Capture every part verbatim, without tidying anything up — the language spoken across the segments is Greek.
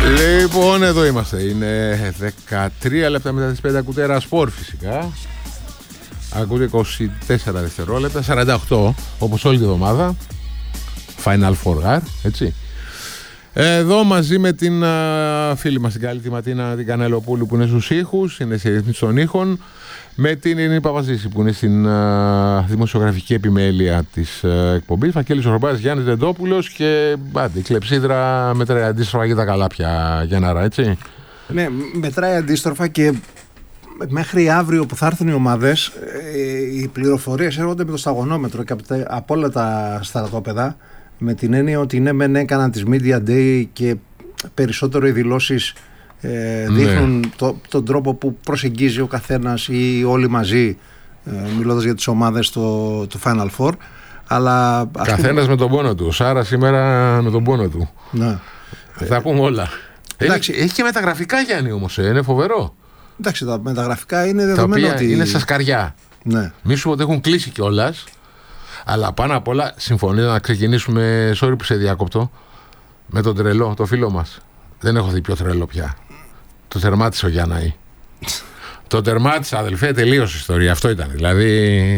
Λοιπόν, εδώ είμαστε. Είναι δεκατρία λεπτά μετά τις πέντε. Κουτέρα σπορ φυσικά. Ακούτε είκοσι τέσσερα δευτερόλεπτα, σαράντα οκτώ όπως όλη τη εβδομάδα. Final Four, έτσι. Εδώ μαζί με την α, φίλη μας την καλή τη Ματίνα την Κανελοπούλου που είναι στους ήχους, είναι σε ρυθμίση των ήχων, με την Ειρήνη Παπαζήση που είναι στην α, δημοσιογραφική επιμέλεια της α, εκπομπής, Βαγγέλης Ορμπάς, Γιάννης Δεντόπουλος και άντε, η κλεψίδρα μετράει αντίστροφα και τα καλά πια, Γιάνναρα, έτσι. Ναι, μετράει αντίστροφα και μέχρι αύριο που θα έρθουν οι ομάδες, οι πληροφορίες έρχονται με το σταγονόμετρο και από όλα τα στρατόπεδα, με την έννοια ότι ναι, μεν έκαναν τις Media Day και περισσότερο οι δηλώσεις ε, δείχνουν ναι. το, τον τρόπο που προσεγγίζει ο καθένας ή όλοι μαζί, ε, μιλώντας για τις ομάδες του το Final Four. Αλλά καθένας πούμε... με τον πόνο του. Σάρα σήμερα με τον πόνο του. Ναι. Θα ε, πούμε όλα. Έχει, έχει και μεταγραφικά, Γιάννη, όμως, ε, είναι φοβερό. Εντάξει, τα μεταγραφικά είναι δεδομένο τα ότι... είναι στα σκαριά. Ναι. Μη σου πω ότι έχουν κλείσει κιόλας. Αλλά πάνω απ' όλα συμφωνώ να ξεκινήσουμε. Sorry που σε διακόπτω. Με τον τρελό, το φίλο μας. Δεν έχω δει πιο τρελό πια. Το τερμάτισε ο Γιάνναη. Το τερμάτισε, αδελφέ, τελείωσε η ιστορία. Αυτό ήταν. Δηλαδή.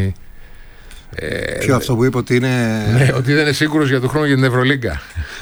Ε, Ποιο αυτό που είπε ότι είναι. Ναι, ότι δεν είναι σίγουρος για τον χρόνο για την Ευρωλίγκα.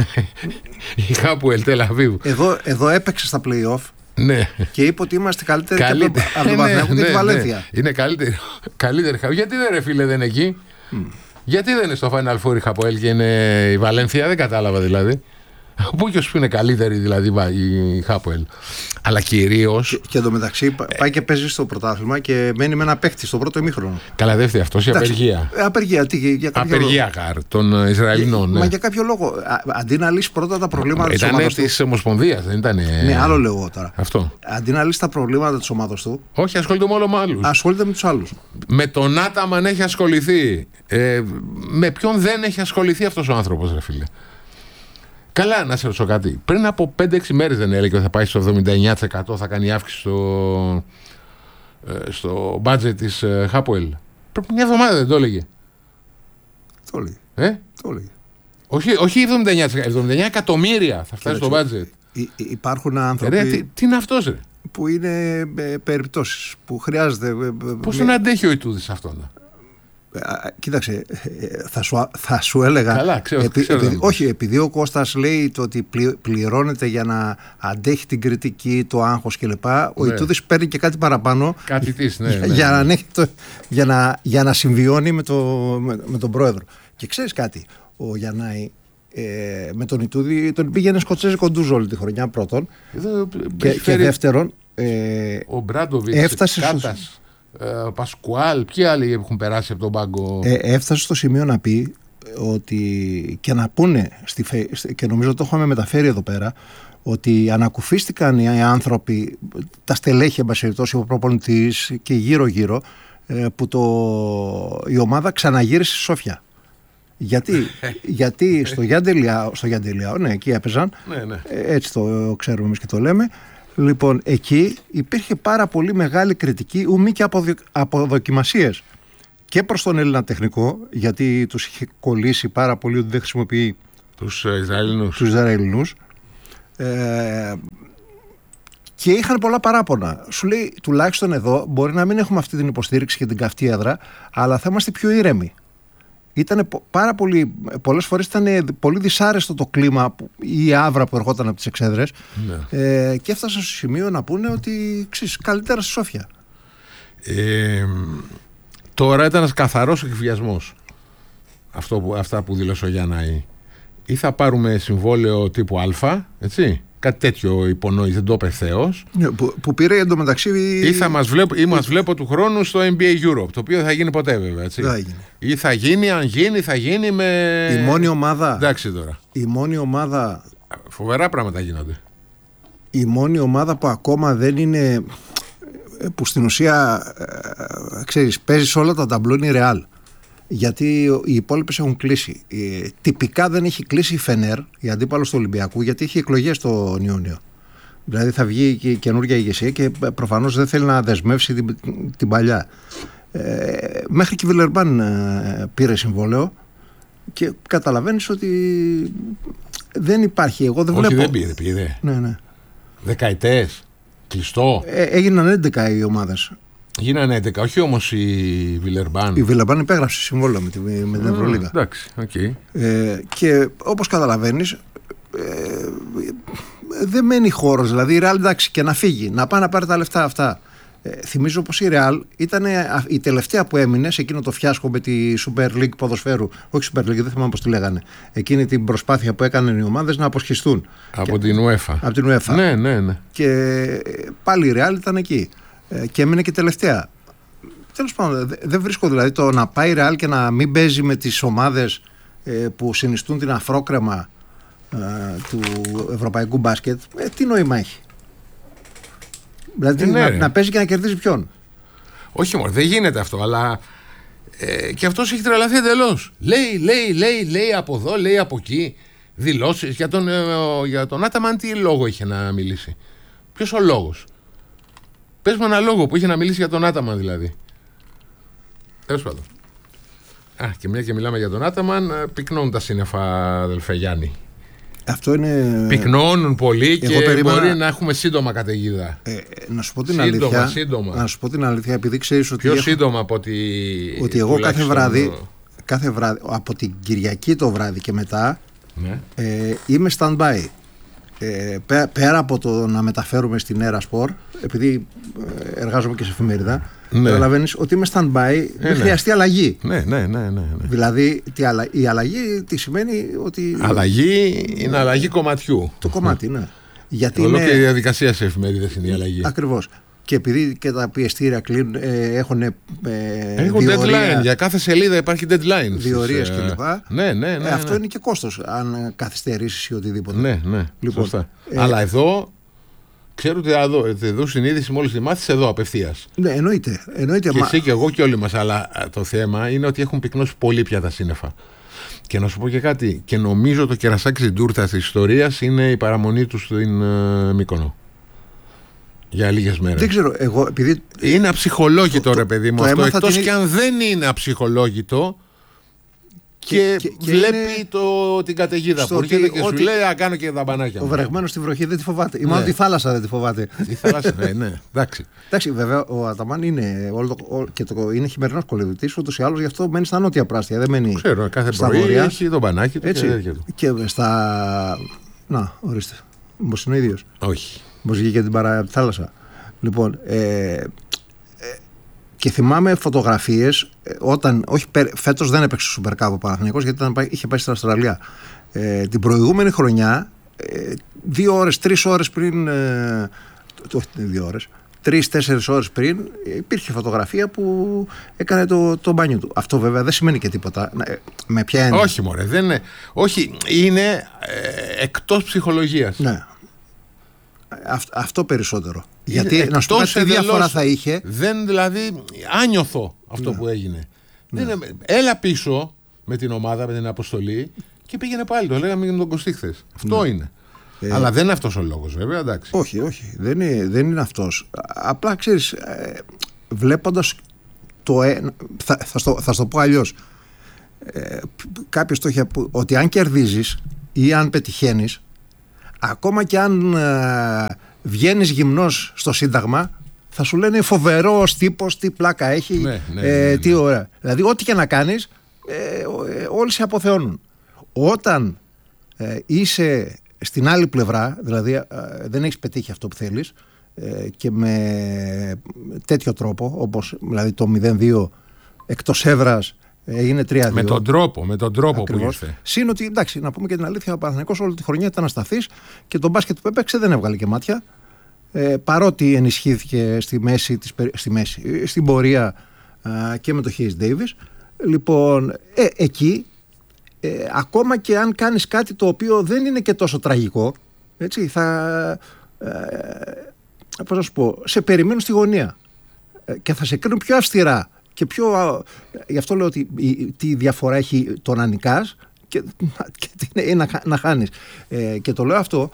Η Χάπουελ Τελ Αβίβ. Εδώ, εδώ έπαιξε στα play-off. Ναι. Και είπε ότι είμαστε καλύτεροι Καλύτερη. από τον Παναθηναϊκό και τη Βαλένθια. Ναι. Είναι καλύτερη. καλύτερη. Γιατί δεν, ρε φίλε, δεν είναι εκεί. Mm. Γιατί δεν είναι στο Final Four η Χαπόελ και είναι η Βαλένθια, δεν κατάλαβα δηλαδή. Πού και που είναι καλύτερη δηλαδή η Χάπουελ. Αλλά κυρίως. Και, και εντωμεταξύ πάει και παίζει στο πρωτάθλημα και μένει με ένα παίχτη στο πρώτο ημίχρονο. Καλά, δεύτερη αυτό η απεργία. Απεργία, τι, για κάποιο απεργία καρ των Ισραηλινών. Ναι. Μα για κάποιο λόγο. Αντί να λύσει πρώτα τα προβλήματα τη ομάδα του. Ήταν τη Ομοσπονδία, δεν ήταν. Ναι, άλλο λέω εγώ τώρα. Αυτό. Αντί να λύσει τα προβλήματα τη ομάδα του. Όχι, ασχολείται μόνο με άλλου. Ασχολείται με του άλλου. Με τον Άταμαν έχει ασχοληθεί. Ε, με ποιον δεν έχει ασχοληθεί αυτό ο άνθρωπο, ρε φίλε. Καλά, να σε ρωτήσω κάτι. Πριν από πέντε έξι μέρες δεν έλεγε ότι θα πάει στο εβδομήντα εννέα τοις εκατό, θα κάνει αύξηση στο, στο budget της Χάπουελ. Πριν μια εβδομάδα δεν το έλεγε. Το έλεγε. Ε? Το έλεγε. Όχι, όχι εβδομήντα εννέα τοις εκατό, εβδομήντα εννέα εκατομμύρια θα φτάσει στο budget. Υ, υπάρχουν άνθρωποι. Ρε, τι, τι είναι αυτός, ρε. Που είναι ε, περιπτώσεις που χρειάζεται. Ε, Πώς τον αντέχει ο Ιτούδης αυτόν. Κοίταξε, θα σου, θα σου έλεγα. Καλά, ξέρω, επει, ξέρω, επειδή, όχι, επειδή ο Κώστας λέει το ότι πλη, πληρώνεται για να αντέχει την κριτική, το άγχος κλπ. Ο ναι. Ιτούδης παίρνει και κάτι παραπάνω. Κάτι της, ναι, ναι, για, ναι. Να το, για, να, για να συμβιώνει με, το, με, με τον πρόεδρο. Και ξέρεις κάτι, ο Γιαννάη ε, με τον Ιτούδη τον πήγαινε σκοτσέζικο ντουζ όλη τη χρονιά πρώτον. Εδώ, και, και δεύτερον. Ε, ο Μπράντοβιτς, έφτασε Κάτας. Στο... Πασκουάλ, ποιοι άλλοι έχουν περάσει από τον πάγκο. Ε, έφτασε στο σημείο να πει ότι και να πούνε στη, και νομίζω το έχουμε μεταφέρει εδώ πέρα, ότι ανακουφίστηκαν οι άνθρωποι, τα στελέχη εμπασχευτός, ο προπονητής και γύρω γύρω, που το, η ομάδα ξαναγύρισε στη Σόφια. Γιατί, γιατί στο Γιάντελιάο, στο Γιάντελιάο, ναι, εκεί έπαιζαν, ναι, ναι. Έτσι το ξέρουμε εμείς και το λέμε. Λοιπόν, εκεί υπήρχε πάρα πολύ μεγάλη κριτική, ουμή και αποδοκιμασίες και προς τον Έλληνα τεχνικό, γιατί τους είχε κολλήσει πάρα πολύ ότι δεν χρησιμοποιεί τους Ισραηλινούς, τους Ισραηλινούς. Ε, και είχαν πολλά παράπονα. Σου λέει, τουλάχιστον εδώ μπορεί να μην έχουμε αυτή την υποστήριξη και την καυτή έδρα, αλλά θα είμαστε πιο ήρεμοι. Ήταν πάρα πολύ, πολλές φορές ήταν πολύ δυσάρεστο το κλίμα ή η άβρα που ερχόταν από τις εξέδρες, ναι. ε, και έφτασαν στο σημείο να πούνε ότι ξέρεις, καλύτερα στη Σόφια. Ε, τώρα ήταν ένας καθαρός εκβιασμός αυτό που, αυτά που δήλωσε ο Γιάνναη. Ή θα πάρουμε συμβόλαιο τύπου Α, έτσι, κάτι τέτοιο υπονοεί, δεν το είπε ευθέως. Ναι, που, που πήρε εντωμεταξύ. Ή θα μας βλέπω, ή μας βλέπω του χρόνου στο N B A Europe, το οποίο δεν θα γίνει ποτέ βέβαια. Έτσι. Θα γίνει. Ή θα γίνει, αν γίνει, θα γίνει με. Η μόνη ομάδα. Εντάξει τώρα. Η μόνη ομάδα. Φοβερά πράγματα γίνονται. Η μόνη ομάδα που ακόμα δεν είναι. Που στην ουσία ξέρεις, παίζει σε όλα τα ταμπλό είναι η Real. Γιατί οι υπόλοιπες έχουν κλείσει. Ε, τυπικά δεν έχει κλείσει η Φενέρ, η αντίπαλος του Ολυμπιακού, γιατί έχει εκλογές τον Ιούνιο. Δηλαδή θα βγει και η καινούργια ηγεσία και προφανώς δεν θέλει να δεσμεύσει την, την παλιά. Ε, μέχρι και η Βιλερμπάν ε, πήρε συμβόλαιο και καταλαβαίνεις ότι δεν υπάρχει. Εγώ δεν Όχι, βλέπω. δεν πήρε, πήρε. Ναι, ναι. Δεκαετές. Κλειστό. Ε, έγιναν έντεκα οι ομάδες. Γίνανε έντεκα, όχι όμως η Βιλερμπάν. Η Βιλερμπάν υπέγραψε συμβόλαιο με, τη, με την Ευρωλίγα. Εντάξει, okay. ε, και όπως καταλαβαίνεις, ε, δεν μένει χώρος. Δηλαδή η Real, εντάξει, και να φύγει, να πάει να πάρει τα λεφτά αυτά. Ε, θυμίζω πως η Real ήταν η τελευταία που έμεινε σε εκείνο το φιάσκο με τη Super League ποδοσφαίρου. Όχι Super League, δεν θυμάμαι πώς τη λέγανε. Εκείνη την προσπάθεια που έκαναν οι ομάδες να αποσχιστούν. Από και, την UEFA. Από την UEFA. Ναι, ναι, ναι. Και πάλι η Real ήταν εκεί. Ε, και έμεινε και τελευταία. Τέλος πάντων, δεν βρίσκω δηλαδή το να πάει η Real και να μην παίζει με τις ομάδες ε, που συνιστούν την αφρόκρεμα ε, του ευρωπαϊκού μπάσκετ. Ε, τι νόημα έχει? Δηλαδή ε, ναι, να, να παίζει και να κερδίζει ποιον? Όχι μόνο, δεν γίνεται αυτό, αλλά ε, και αυτός έχει τρελαθεί εντελώς. Λέει, λέει, λέει, λέει από εδώ, λέει από εκεί. Δηλώσεις για τον, ε, για τον Άταμαν, τι λόγο είχε να μιλήσει? Ποιος ο λόγος? Πες μου ένα λόγο που είχε να μιλήσει για τον Άταμαν, δηλαδή. Τέλος πάντων. Α, και μια και μιλάμε για τον Άταμαν, πυκνώνουν τα σύννεφα, αδελφέ Γιάννη. Αυτό είναι... Πυκνώνουν πολύ και περίμενα... μπορεί να έχουμε σύντομα καταιγίδα. Ε, να σου πω την σύντομα, αλήθεια. Σύντομα. Να σου πω την αλήθεια, επειδή ξέρεις ότι. Πιο έχω... σύντομα από ότι. Ότι εγώ κάθε βράδυ, κάθε βράδυ, από την Κυριακή το βράδυ και μετά, ναι. ε, είμαι stand-by. Ε, πέ, πέρα από το να μεταφέρουμε στην Έρα Σπορ, επειδή ε, εργάζομαι και σε εφημερίδα, ναι. Καταλαβαίνεις ότι είμαι stand-by, ε, δεν ναι. χρειαστεί αλλαγή. Ναι, ναι, ναι, ναι, ναι. Δηλαδή τι, η αλλαγή τι σημαίνει? Ότι. Αλλαγή είναι αλλαγή κομματιού. Το κομμάτι, ναι. Γιατί όλο είναι... και η διαδικασία σε εφημερίδες είναι η αλλαγή. Ακριβώς. Και επειδή και τα πιεστήρια κλείνουν, ε, έχουν. Ε, έχουν deadline. Για κάθε σελίδα υπάρχει deadline. Διορίες ε... κλπ. Ναι, ναι, ναι, ε, αυτό ναι. είναι και κόστος, αν καθυστερήσεις ή οτιδήποτε. Ναι, ναι. Λοιπόν, σωστά. Ε... Αλλά εδώ. Ξέρω ότι εδώ, εδώ συνείδηση μόλις τη μάθεις εδώ απευθείας. Ναι, εννοείται. εννοείται και μα... εσύ και εγώ και όλοι μας. Αλλά το θέμα είναι ότι έχουν πυκνώσει πολύ πια τα σύννεφα. Και να σου πω και κάτι. Και νομίζω το κερασάκι στην τούρτα της ιστορίας είναι η παραμονή του στην uh, Μύκονο. Για λίγες μέρες. Δεν ξέρω. Εγώ, επειδή... Είναι αψυχολόγητο, το, ρε παιδί μου. Το, αυτό, το εκτός την... και αν δεν είναι αψυχολόγητο. Και, και, και βλέπει είναι... το, την καταιγίδα που έρχεται και ότι... σου λέει «Α, κάνω και τα μπανάκια μου». Ο βρεγμένος στη βροχή δεν τη φοβάται. Ή μάλλον τη θάλασσα δεν τη φοβάται. Η θάλασσα, ναι, ναι. Εντάξει. Εντάξει, βέβαια ο Αταμάν είναι, όλο το, όλο, και το, είναι χειμερινός κολυβητής, ούτως ή άλλως, γι' αυτό μένει στα νότια πράστια. Δεν μένει. Ξέρω, κάθε στα πρωί βορειά. έχει το μπανάκι του. Έτσι, και, και στα. Να, ορίστε. Μήπως είναι ο ίδιος? Όχι. Μήπως βγήκε την παρά από τη θάλασσα. Λοιπόν. Ε, Και θυμάμαι φωτογραφίες όταν. Όχι, φέτος δεν έπαιξε Super Cup ο Παναθηναϊκός, γιατί ήταν, είχε πάει στην Αυστραλία. Ε, την προηγούμενη χρονιά, ε, δύο ώρες, τρεις ώρες πριν. Ε, όχι δύο ώρες, τρεις-τέσσερις ώρες πριν, υπήρχε φωτογραφία που έκανε το, το μπάνιο του. Αυτό βέβαια δεν σημαίνει και τίποτα. Με ποια έννοια? Όχι, μωρέ, δεν είναι. Όχι, είναι ε, εκτός ψυχολογίας. Ναι. Αυτό περισσότερο. Είναι γιατί να σου πω τι διαφορά θα είχε. Δεν, δηλαδή, άνιωθω αυτό ναι. που έγινε. Ναι. Δεν είναι, έλα πίσω με την ομάδα, με την αποστολή και πήγαινε πάλι. Το λέγαμε και με τον Κωστή χθες. Αυτό ναι. είναι. Ε, Αλλά δεν είναι αυτός ο λόγος, βέβαια. Εντάξει. Όχι, όχι. Δεν είναι, δεν είναι αυτός. Απλά ξέρεις, ε, βλέποντας το. Ε, θα, θα, στο, θα στο πω αλλιώς. Ε, κάποιος το είχε πει ότι αν κερδίζεις ή αν πετυχαίνεις, ακόμα και αν ε, βγαίνεις γυμνός στο Σύνταγμα, θα σου λένε φοβερός τύπος, τι πλάκα έχει, ναι, ναι, ε, ναι, ναι. τι ωραία. Δηλαδή ό,τι και να κάνεις, ε, ε, όλοι σε αποθεώνουν. Όταν ε, είσαι στην άλλη πλευρά, δηλαδή ε, δεν έχεις πετύχει αυτό που θέλεις, ε, και με τέτοιο τρόπο, όπως δηλαδή το μηδέν δύο εκτός έδρας έγινε τρία δύο. Με τον τρόπο, με τον τρόπο που ήρθε. Συν ότι, εντάξει, να πούμε και την αλήθεια, ο Παναθηναϊκός όλη τη χρονιά ήταν ασταθής και τον μπάσκετ που έπαιξε δεν έβγαλε και μάτια. Ε, παρότι ενισχύθηκε στη μέση, της, στη μέση στην πορεία α, και με το Hayes Davis. Λοιπόν, ε, εκεί, ε, ακόμα και αν κάνεις κάτι το οποίο δεν είναι και τόσο τραγικό, έτσι, θα, ε, πώς να σου πω, σε περιμένουν στη γωνία ε, και θα σε κρίνουν πιο αυστηρά. Και πιο, γι' αυτό λέω ότι η, τι διαφορά έχει το να νικάς και, και τι είναι να, να χάνεις. Ε, και το λέω αυτό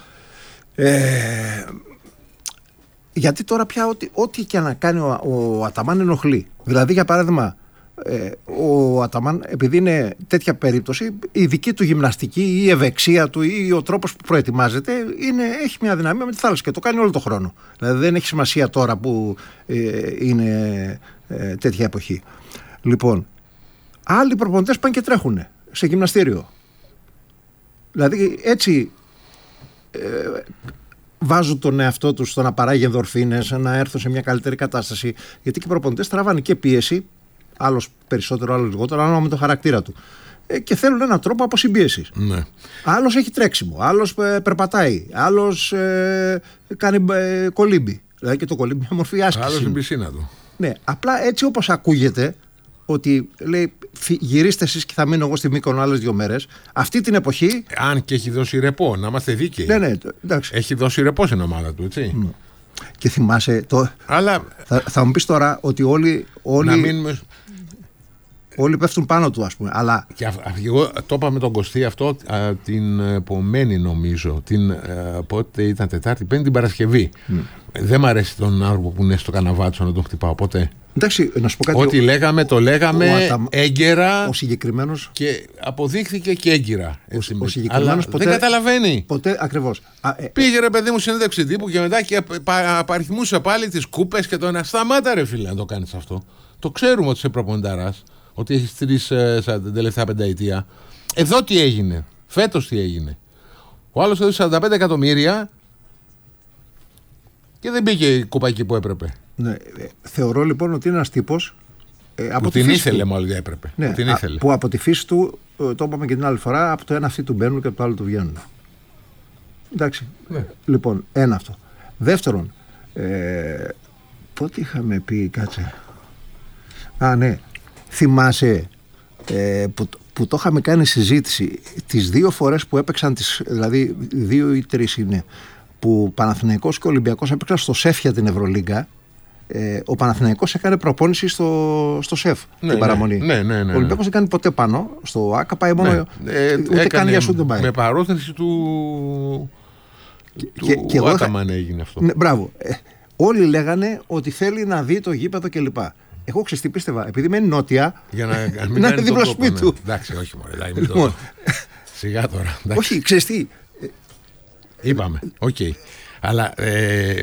ε, γιατί τώρα πια ό,τι, ό,τι και να κάνει ο, ο Αταμάν ενοχλεί. Δηλαδή για παράδειγμα Ε, ο Αταμάν, επειδή είναι τέτοια περίπτωση, η δική του γυμναστική ή η ευεξία του ή ο τρόπος που προετοιμάζεται είναι, έχει μια δυναμία με τη θάλασσα και το κάνει όλο τον χρόνο. Δηλαδή δεν έχει σημασία τώρα που ε, είναι ε, τέτοια εποχή. Λοιπόν, άλλοι προπονητές πάνε και τρέχουν σε γυμναστήριο. Δηλαδή έτσι ε, βάζουν τον εαυτό τους στο να παράγει ενδορφίνες, να έρθουν σε μια καλύτερη κατάσταση. Γιατί και οι προπονητές τραβάνε και πίεση, άλλος περισσότερο, άλλος λιγότερο, ανάλογα με το χαρακτήρα του. Ε, και θέλουν έναν τρόπο αποσυμπίεσης. Ναι. Άλλος έχει τρέξιμο, άλλος ε, περπατάει, άλλος ε, κάνει ε, κολύμπι. Δηλαδή και το κολύμπι είναι μια μορφή άσκηση. Άλλος στην πισίνα του. Ναι, απλά έτσι όπως ακούγεται, ότι λέει γυρίστε εσείς και θα μείνω εγώ στη Μύκονο άλλες δύο μέρες. Αυτή την εποχή. Αν και έχει δώσει ρεπό, να είμαστε δίκαιοι. Ναι, ναι, εντάξει. Έχει δώσει ρεπό στην ομάδα του, έτσι. Mm. Και θυμάσαι. Το... Αλλά... Θα, θα μου πεις τώρα ότι όλοι. όλοι... Να μείνουμε... Όλοι πέφτουν πάνω του, ας πούμε. Αλλά... Και α, εγώ το είπα με τον Κωστή αυτό α, την επομένη, νομίζω. Την, α, πότε ήταν Τετάρτη, Πέμπτη, την Παρασκευή. Mm. Δεν μ' αρέσει τον άνθρωπο που είναι στο καναβάτσο να τον χτυπάω ποτέ. Εντάξει, να σου πω κάτι. Ό,τι ο... λέγαμε, το λέγαμε Ατα... έγκαιρα. Ο συγκεκριμένος. Και αποδείχθηκε και έγκαιρα. Ο, ο συγκεκριμένος ποτέ. Δεν καταλαβαίνει. Ποτέ, ακριβώς. Α, ε, Πήγε ρε παιδί μου συνέντευξη τύπου και μετά και απαριθμούσε πάλι τις κούπες και το ένα. Σταμάτα ρε φίλε να το κάνεις αυτό. Το ξέρουμε ότι είσαι προπονηταράς. Ότι έχεις τρεις ε, την τελευταία πενταετία. Εδώ τι έγινε. Φέτος τι έγινε. Ο άλλος έδωσε σαράντα πέντε εκατομμύρια και δεν πήγε η κούπα εκεί που έπρεπε. Ναι, θεωρώ λοιπόν ότι είναι ένας τύπος ε, από που τη την φύση ήθελε του. μάλλον έπρεπε. Ναι, που, την ήθελε. Α, που από τη φύση του, ε, το είπαμε και την άλλη φορά, από το ένα αυτοί του μπαίνουν και από το άλλο του βγαίνουν. Εντάξει. Ναι. Λοιπόν, ένα αυτό. Δεύτερον, ε, πότε είχαμε πει, κάτσε. Α, ναι. Θυμάσαι ε, που, που το είχαμε κάνει συζήτηση τις δύο φορές που έπαιξαν, τις, δηλαδή δύο ή τρεις είναι, που Παναθηναϊκός και ο Ολυμπιακός έπαιξαν στο ΣΕΦ για την Ευρωλίγκα. Ε, ο Παναθηναϊκός έκανε προπόνηση στο, στο ΣΕΦ, ναι, την παραμονή. Ναι, ναι, ναι, ο Ολυμπιακός δεν κάνει ποτέ πάνω. Στο ΆΚΑ πάει μόνο. Ναι, ε, ούτε καν για σου δεν πάει. Με παρόθεση του. Και, του και, και Άταμαν έγινε αυτό. Ναι, μπράβο. Ε, όλοι λέγανε ότι θέλει να δει το γήπεδο κλπ. Εγώ ξέρεις τι πίστευα, επειδή μένει νότια. Για να, να είναι δίπλα στο σπίτι του. Εντάξει, όχι μωρέ. Λοιπόν. Σιγά τώρα. Όχι, ξέρεις τι. Είπαμε, οκ. Okay. Αλλά. Ε,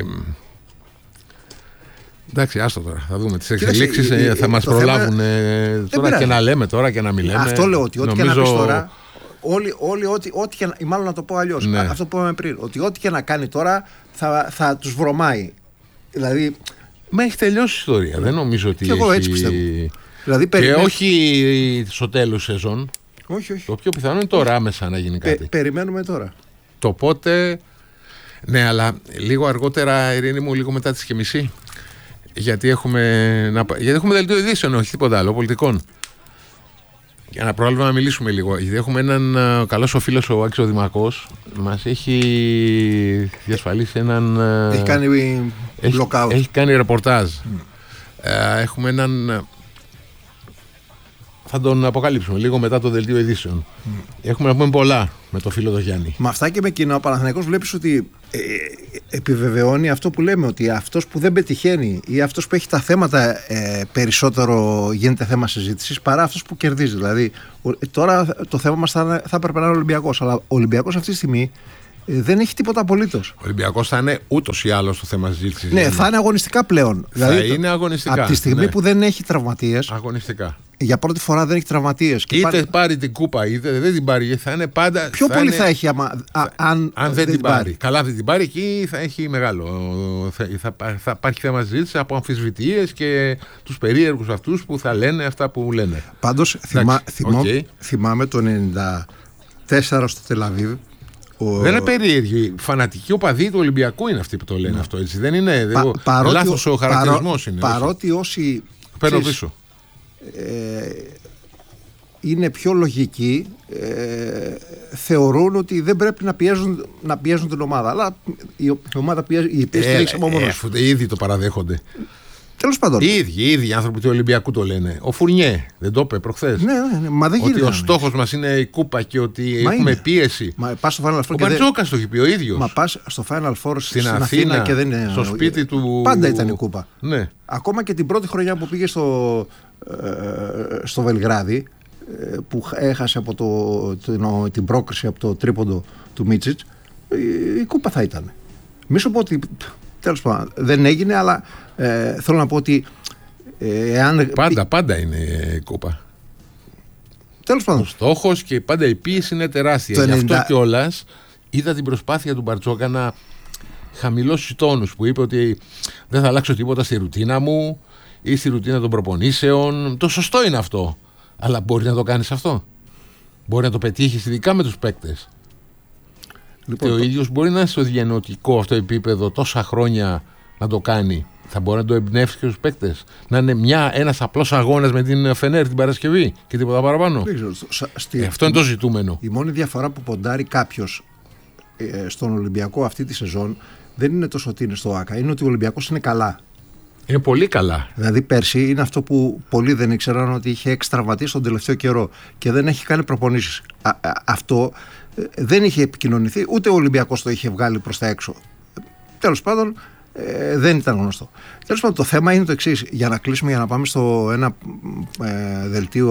εντάξει, άστο τώρα. Θα δούμε τις εξελίξεις. Ε, θα μας προλάβουν ε, τώρα πειράζει. Και να λέμε τώρα και να μην λέμε. Αυτό λέω ότι ό,τι νομίζω... και να πεις τώρα. Όλοι, όλοι ό,τι, ό,τι και να, ή μάλλον να το πω αλλιώς. Ναι. Αυτό που είπαμε πριν. Ότι ό,τι και να κάνει τώρα θα, θα τους βρωμάει. Δηλαδή. Μα έχει τελειώσει η ιστορία. Δεν νομίζω ότι. Και εγώ έχει... έτσι πιστεύω. Δηλαδή, και περιμέ... όχι στο τέλος σεζόν. Όχι, όχι. Το πιο πιθανό είναι τώρα άμεσα να γίνει κάτι. Πε, περιμένουμε τώρα. Το πότε. Ναι, αλλά λίγο αργότερα, Ειρήνη μου, λίγο μετά τις και μισή. Γιατί έχουμε, να... γιατί έχουμε δελτίο ειδήσεων, όχι τίποτα άλλο, πολιτικών. Για να προλάβουμε να μιλήσουμε λίγο. Γιατί έχουμε έναν καλός ο φίλος ο Άκης ο Δημακός. Μας έχει διασφαλίσει έναν. Έχει κάνει blockout. Έχει, έχει κάνει ρεπορτάζ. Mm. Ε, έχουμε έναν. Θα τον αποκαλύψουμε λίγο μετά το δελτίο ειδήσεων. Mm. Έχουμε να πούμε πολλά με το φίλο τον Γιάννη. Με αυτά και με εκείνα, ο Παναθηναϊκός βλέπεις ότι ε, επιβεβαιώνει αυτό που λέμε, ότι αυτός που δεν πετυχαίνει ή αυτός που έχει τα θέματα ε, περισσότερο γίνεται θέμα συζήτησης παρά αυτός που κερδίζει. Δηλαδή, ο, τώρα το θέμα μας θα, θα έπρεπε να είναι ο Ολυμπιακός, αλλά ο Ολυμπιακός αυτή τη στιγμή ε, δεν έχει τίποτα απολύτως. Ο Ολυμπιακός θα είναι ούτως ή άλλως το θέμα συζήτησης. Ναι, θα είναι αγωνιστικά πλέον. Θα δηλαδή, είναι αγωνιστικά. Από τη στιγμή ναι. που δεν έχει τραυματίες. Αγωνιστικά. Για πρώτη φορά δεν έχει τραυματίες. Είτε πάρει... πάρει την κούπα, είτε δεν την πάρει, θα είναι πάντα. Πιο θα πολύ είναι... θα έχει άμα, α, αν, αν δεν, δεν την πάρει. πάρει. Καλά, δεν την πάρει, εκεί θα έχει μεγάλο. Θα, θα, θα υπάρχει θέμα συζήτηση από αμφισβητείες και τους περίεργους αυτούς που θα λένε αυτά που λένε. Πάντως, θυμά, θυμώ, okay. θυμάμαι το ενενήντα τέσσερα στο Τελαβίβ. Ο... Δεν είναι περίεργοι. Φανατικοί οπαδοί του Ολυμπιακού είναι αυτοί που το λένε ναι. αυτό. Έτσι. Δεν είναι. Πα, παρότι, λάθος ο χαρακτηρισμός παρό, είναι. Παρότι όσοι. Παίρνω πίσω. Ε, είναι πιο λογικοί, ε, θεωρούν ότι δεν πρέπει να πιέζουν, να πιέζουν την ομάδα. Αλλά η, η ομάδα πιέζει, η πίεση ε, έχει από μόνος. Ε, ήδη το παραδέχονται. Τέλος πάντων. Οι ίδιοι, οι ίδιοι άνθρωποι του Ολυμπιακού το λένε. Ο Φουρνιέ δεν το είπε προχθές. Ναι, ναι, ναι, μα δεν ότι γίνεται. ο στόχος μας είναι η κούπα και ότι Μα έχουμε είναι. πίεση. Μα πας στο Final Four. Ο και Μπαρτζόκας το έχει πει ο ίδιος. Μα πας στο Final Four στην, στην Αθήνα, Αθήνα και δεν είναι. Στο σπίτι του. Πάντα ήταν η κούπα. Ναι. Ακόμα και την πρώτη χρονιά που πήγε στο, ε, στο Βελιγράδι, ε, που έχασε από το, την, την πρόκριση από το τρίποντο του Μίτσιτς, η, η κούπα θα ήταν. Μη σου πω ότι τέλος πάντων δεν έγινε, αλλά ε, θέλω να πω ότι ε, εάν... Πάντα, πάντα είναι η κούπα. Τέλος πάντων. Ο στόχος και πάντα η πίεση είναι τεράστια. Γι' ενενήντα... αυτό κιόλας είδα την προσπάθεια του Μπαρτζόκα να χαμηλώσει τόνους, που είπε ότι δεν θα αλλάξω τίποτα στη ρουτίνα μου ή στη ρουτίνα των προπονήσεων. Το σωστό είναι αυτό. Αλλά μπορεί να το κάνεις αυτό. Μπορεί να το πετύχεις ειδικά με τους παίκτες. Λοιπόν, και ο το... ίδιος μπορεί να είναι στο διανοητικό αυτό επίπεδο τόσα χρόνια να το κάνει. Θα μπορεί να το εμπνεύσει και στους παίκτες. Να είναι μια, ένας απλός αγώνας με την Φενέρ την Παρασκευή και τίποτα παραπάνω. Στη... Ε, αυτό είναι το ζητούμενο. Η μόνη διαφορά που ποντάρει κάποιος ε, στον Ολυμπιακό αυτή τη σεζόν δεν είναι τόσο ότι είναι στο ΆΚΑ. Είναι ότι ο Ολυμπιακός είναι καλά. Είναι πολύ καλά. Δηλαδή πέρσι είναι αυτό που πολλοί δεν ήξεραν, ότι είχε εξτραυματίσει τον τελευταίο καιρό και δεν έχει κάνει προπονήσεις. Α, α, αυτό ε, δεν είχε επικοινωνηθεί, ούτε ο Ολυμπιακός το είχε βγάλει προς τα έξω. Τέλος πάντων, ε, δεν ήταν γνωστό. Τέλος πάντων, το θέμα είναι το εξής. Για να κλείσουμε, για να πάμε στο ένα ε, δελτίο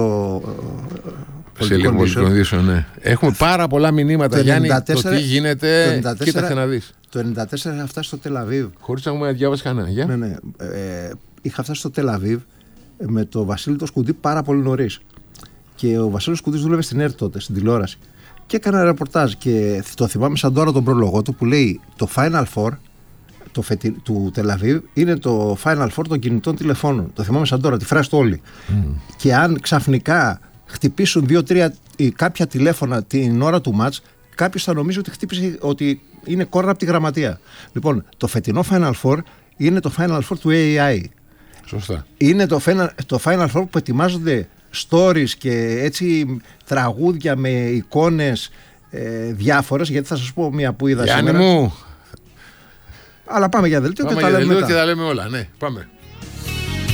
ε, σε λίγο πολιτικών ειδήσεων, ναι. Έχουμε πάρα πολλά μηνύματα, Γιάννη, το τι γίνεται. Κοίταξε να δεις. Το ενενήντα τέσσερα είχα φτάσει στο Τελαβίβ. Χωρίς να έχουμε διάβασει κανένα. Yeah. Ναι, ναι. Ε, είχα φτάσει στο Τελαβίβ με το Βασίλη το Σκουντή πάρα πολύ νωρίς. Και ο Βασίλης Σκουντής δούλευε στην ΕΡΤ τότε, στην τηλεόραση. Και έκανε ένα ρεπορτάζ. Και το θυμάμαι σαν τώρα τον πρόλογο του που λέει το Final Four το φετι, του Τελαβίβ είναι το Final Four των κινητών τηλεφώνων. Το θυμάμαι σαν τώρα, τη φράση του όλοι. Mm. Και αν ξαφνικά χτυπήσουν δύο-τρία ή κάποια τηλέφωνα την ώρα του μάτς, κάποιος θα νομίζει ότι χτύπησε, ότι είναι κόρνα από τη γραμματεία. Λοιπόν, το φετινό Final Four είναι το Final Four του έι άι. Σωστά. Είναι το, το Final Four που ετοιμάζονται stories και έτσι τραγούδια με εικόνες ε, διάφορες. Γιατί θα σας πω μία που είδα Γιάννη σήμερα. Μου. Αλλά πάμε για δελτίο πάμε και τα λέμε μετά. Και τα λέμε όλα, ναι, πάμε.